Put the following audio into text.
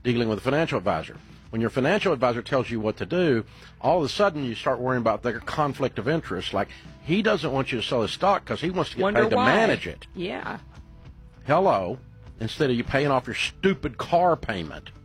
dealing with a financial advisor. When your financial advisor tells you what to do, all of a sudden you start worrying about their conflict of interest. Like, he doesn't want you to sell his stock because he wants to get paid to manage it. Yeah. Hello. Instead of you paying off your stupid car payment.